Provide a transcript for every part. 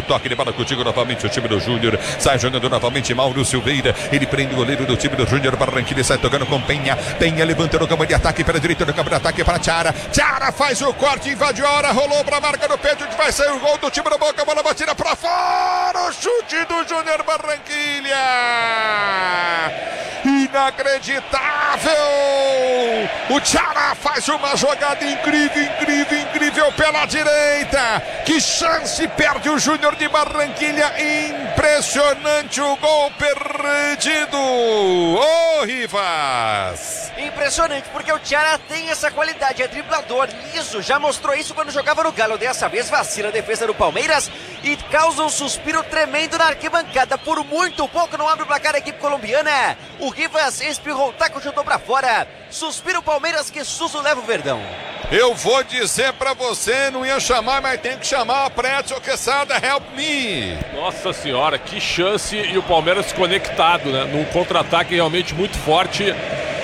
toque de bola contigo novamente o time do Júnior. Sai jogando novamente Mauro Silveira. Ele prende o goleiro do time do Júnior Barranquilla. Sai tocando com Penha. Penha levanta no campo de ataque para a direita do campo de ataque para Tiara. Tiara faz o corte, invadiu a hora, rolou para a marca do peito, onde vai sair o gol do time do Boca. A bola batida para fora. O chute do Júnior Barranquilla. Inacreditável! O Tiara faz uma jogada incrível pela direita. Que chance perde o Júnior de Barranquilla. Impressionante o gol perdido. Ô, Rivas! Impressionante, porque o Tiara tem essa qualidade, é driblador, liso, já mostrou isso quando jogava no Galo. Dessa vez vacila a defesa do Palmeiras e causa um suspiro tremendo na arquibancada. Por muito pouco não abre o placar a equipe colombiana. O Rivas espirrou o taco, chutou pra fora. Suspira o Palmeiras, que susto leva o Verdão. Eu vou dizer pra você, não ia chamar, mas tem que chamar a Prédio Quesada, help me. Nossa senhora, que chance, e o Palmeiras conectado, né? Num contra-ataque realmente muito forte.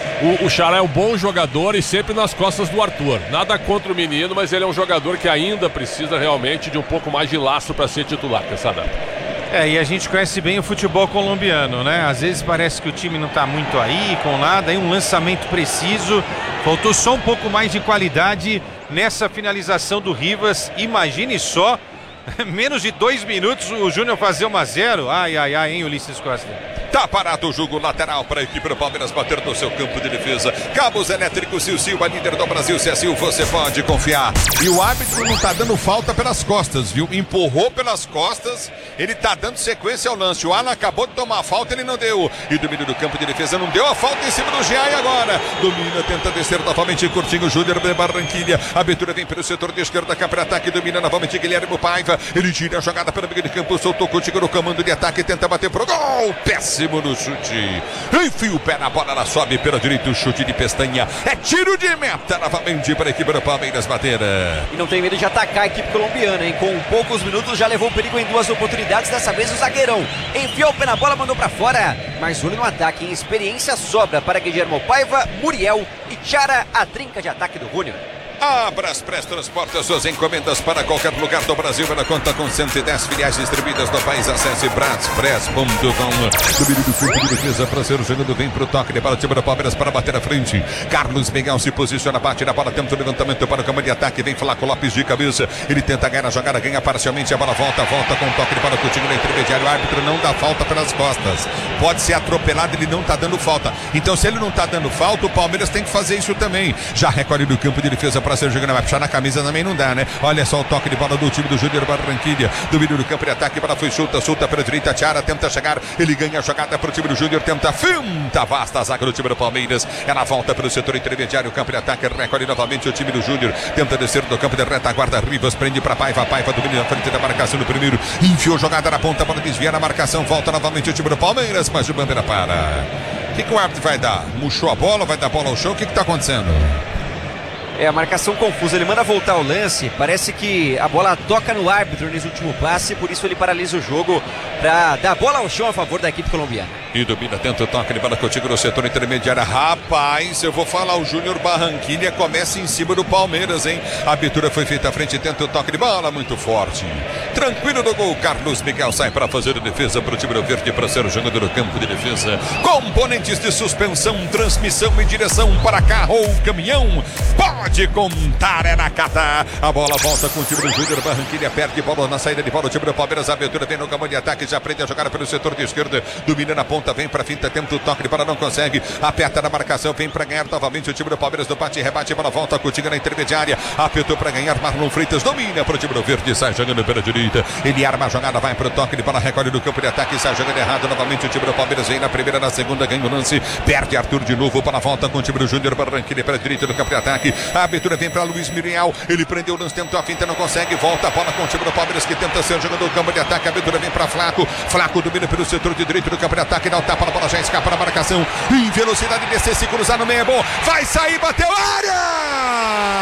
O Xará é um bom jogador e sempre nas costas do Arthur. Nada contra o menino, mas ele é um jogador que ainda precisa realmente de um pouco mais de laço para ser titular, Quesada. E a gente conhece bem o futebol colombiano, né? Às vezes parece que o time não tá muito aí, com nada, aí um lançamento preciso. Faltou só um pouco mais de qualidade nessa finalização do Rivas. Imagine só, menos de 2 minutos o Júnior fazer 1-0. Ai, hein, Ulisses Costa? Tá parado o jogo lateral para a equipe do Palmeiras bater no seu campo de defesa. Cabos elétricos Silva, líder do Brasil. Se é Sil, você pode confiar. E o árbitro não tá dando falta pelas costas, viu? Empurrou pelas costas, ele tá dando sequência ao lance. O Alan acabou de tomar a falta, ele não deu. E domínio do campo de defesa, não deu a falta em cima do Giai agora. Domina, tenta descer novamente curtinho o Júnior de Barranquilla. A abertura vem pelo setor de esquerda, cá para ataque, domina novamente Guilherme Paiva. Ele tira a jogada pelo meio de campo, soltou contigo no comando de ataque, tenta bater pro gol. Péssimo no chute, enfia o pé na bola, ela sobe pela direita, o chute de Pestanha, é tiro de meta novamente para a equipe do Palmeiras bater. E não tem medo de atacar a equipe colombiana, hein? Com poucos minutos já levou perigo em 2 oportunidades, dessa vez o zagueirão enfiou o pé na bola, mandou para fora, mas olho no ataque, em experiência sobra para Guilherme Paiva, Muriel e Tiara, a trinca de ataque do Júnior. Abra as pré-transportes, suas encomendas para qualquer lugar do Brasil. Ela conta com 110 filiais distribuídas no país. Acesse braspress.com. Domínio do campo de defesa para ser jogando, vem pro toque de bola, time do Palmeiras para bater à frente. Carlos Miguel se posiciona, bate na bola, tenta o levantamento para o campo de ataque. Vem Flaco Lopes de cabeça. Ele tenta ganhar a jogada, ganha parcialmente. A bola volta com o toque de bola contigo no intermediário. O árbitro não dá falta pelas costas. Pode ser atropelado, ele não tá dando falta. Então, se ele não tá dando falta, o Palmeiras tem que fazer isso também. Já recolhe do campo de defesa para ser jogando, vai puxar na camisa também não dá, né? Olha só o toque de bola do time do Júnior Barranquilla. Domínio do campo de ataque, bola foi solta para a direita. Tiara tenta chegar, ele ganha a jogada para o time do Júnior, tenta finta, vasta a zaga do time do Palmeiras. Ela volta pelo setor intermediário, campo de ataque, recolhe novamente o time do Júnior, tenta descer do campo de retaguarda. Rivas prende para Paiva domina na frente da marcação do primeiro, enfiou jogada na ponta, bola desvia na marcação, volta novamente o time do Palmeiras, mas o bandeira para. O que o árbitro vai dar? Murchou a bola, vai dar bola ao chão, o que tá acontecendo? A marcação confusa, ele manda voltar o lance, parece que a bola toca no árbitro nesse último passe, por isso ele paralisa o jogo para dar bola ao chão a favor da equipe colombiana. E domina, tenta o toque de bola contigo no setor intermediário. Rapaz, eu vou falar, o Júnior Barranquilla começa em cima do Palmeiras, hein? A abertura foi feita à frente, tenta o toque de bola, muito forte. Tranquilo no gol, Carlos Miguel sai para fazer a defesa para o time do verde, para ser o jogador do campo de defesa. Componentes de suspensão, transmissão e direção para carro ou caminhão. Pode contar, é na Cata. A bola volta com o time do Júnior Barranquilla, perde bola na saída de bola, o time do Palmeiras, a abertura vem no campo de ataque, já aprende a jogar pelo setor de esquerda, domina na ponta, vem pra finta, tenta o toque de bola, não consegue, aperta na marcação, vem pra ganhar novamente o time do Palmeiras, do bate e rebate, a bola volta contigo na intermediária, apertou pra ganhar, Marlon Freitas domina pro time do verde, sai jogando pela direita, ele arma a jogada, vai pro toque de bola, recolhe do campo de ataque, sai jogando errado novamente, o time do Palmeiras vem na primeira, na segunda, ganha o lance, perde Arthur de novo, para a volta com o time do Júnior Barranquilla pela direita do campo de ataque, a abertura vem para Luiz Muriel, ele prendeu o lance, tentou a finta, não consegue, volta a bola com o time do Palmeiras que tenta ser jogador do campo de ataque, a abertura vem para Flaco domina pelo setor de direito do campo de ataque, dá o tapa na bola, já escapa na marcação, em velocidade descer, se cruzar no meio é bom, vai sair, bateu área!